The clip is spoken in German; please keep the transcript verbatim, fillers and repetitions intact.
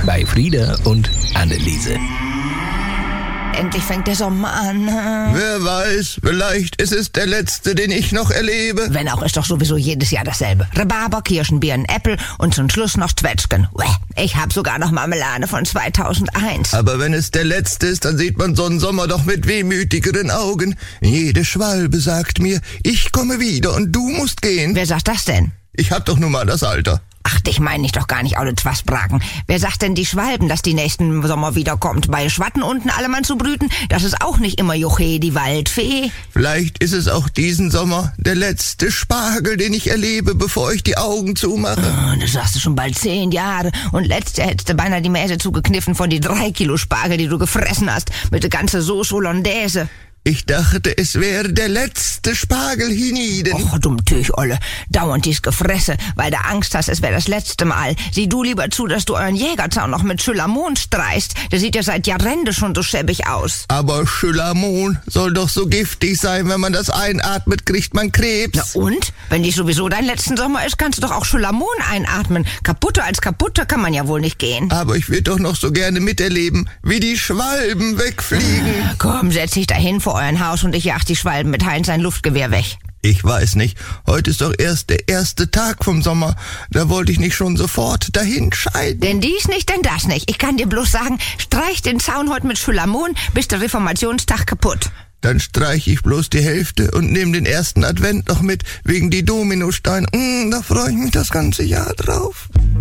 bei Frieda und Anneliese. Endlich fängt der Sommer an. Wer weiß, vielleicht ist es der letzte, den ich noch erlebe. Wenn auch, ist doch sowieso jedes Jahr dasselbe. Rhabarber, Kirschen, Birnen, Äpfel und zum Schluss noch Zwetschgen. Ich hab sogar noch Marmelade von zweitausendeins. Aber wenn es der letzte ist, dann sieht man so einen Sommer doch mit wehmütigeren Augen. Jede Schwalbe sagt mir, ich komme wieder und du musst gehen. Wer sagt das denn? Ich hab doch nun mal das Alter. Ach, dich meine ich doch gar nicht, alle Zwasbraken. Wer sagt denn die Schwalben, dass die nächsten Sommer wiederkommt? Bei Schwatten unten allemann zu brüten, das ist auch nicht immer Juche, die Waldfee. Vielleicht ist es auch diesen Sommer der letzte Spargel, den ich erlebe, bevor ich die Augen zumache. Oh, das sagst du schon bald zehn Jahre. Und letztes Jahr hättest du beinahe die Mäse zugekniffen von die drei Kilo Spargel, die du gefressen hast, mit der ganzen Sauce Hollandaise. Ich dachte, es wäre der letzte Spargel hienieden. Och, dumm Tüch, Olle. Dauernd dies Gefresse, weil du Angst hast, es wäre das letzte Mal. Sieh du lieber zu, dass du euren Jägerzaun noch mit Schüllermond streichst. Der sieht ja seit Jahrende schon so schäbig aus. Aber Schüllermond soll doch so giftig sein, wenn man das einatmet, kriegt man Krebs. Na und? Wenn dies sowieso dein letzten Sommer ist, kannst du doch auch Schüllermond einatmen. Kaputter als kaputter kann man ja wohl nicht gehen. Aber ich würde doch noch so gerne miterleben, wie die Schwalben wegfliegen. Komm, setz dich dahin vor euren Haus und ich jag die Schwalben mit Heinz sein Luftgewehr weg. Ich weiß nicht, heute ist doch erst der erste Tag vom Sommer. Da wollte ich nicht schon sofort dahin scheiden. Denn dies nicht, denn das nicht. Ich kann dir bloß sagen, streich den Zaun heute mit Schüllermond, bis der Reformationstag kaputt. Dann streiche ich bloß die Hälfte und nehme den ersten Advent noch mit, wegen die Dominosteine. Mm, da freue ich mich das ganze Jahr drauf.